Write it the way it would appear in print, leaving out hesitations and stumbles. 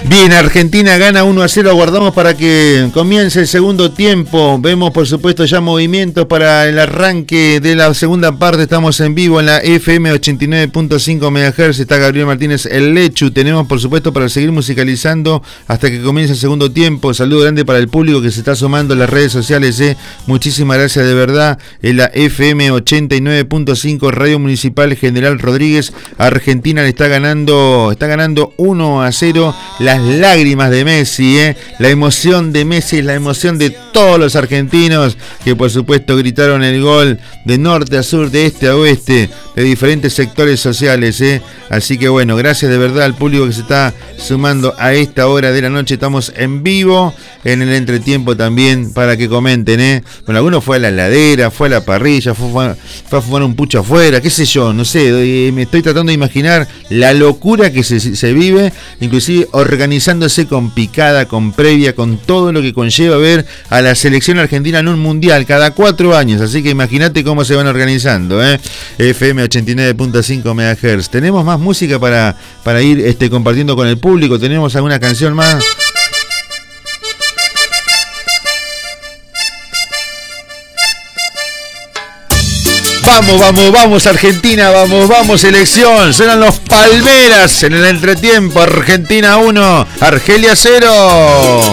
Bien, Argentina gana 1-0, aguardamos para que comience el segundo tiempo. Vemos por supuesto ya movimientos para el arranque de la segunda parte. Estamos en vivo en la FM 89.5 MHz. Está Gabriel Martínez, el Lechu. Tenemos por supuesto para seguir musicalizando hasta que comience el segundo tiempo. Saludo grande para el público que se está sumando en las redes sociales. Muchísimas gracias de verdad. En la FM 89.5 Radio Municipal General Rodríguez, Argentina le está ganando 1-0. Las lágrimas de Messi, la emoción de Messi es la emoción de todos los argentinos que por supuesto gritaron el gol de norte a sur, de este a oeste, de diferentes sectores sociales, Así que bueno, gracias de verdad al público que se está sumando a esta hora de la noche. Estamos en vivo en el entretiempo también para que comenten, Bueno, alguno fue a la heladera, fue a la parrilla, fue a fumar un pucho afuera, qué sé yo, no sé, me estoy tratando de imaginar la locura que se vive, inclusive organizándose con picada, con previa, con todo lo que conlleva ver a la selección argentina en un mundial cada 4 años, así que imagínate cómo se van organizando, FM 89.5 MHz. Tenemos más música para ir compartiendo con el público. Tenemos alguna canción más. Vamos Argentina, vamos selección. Suenan los Palmeras en el entretiempo. Argentina 1, Argelia 0.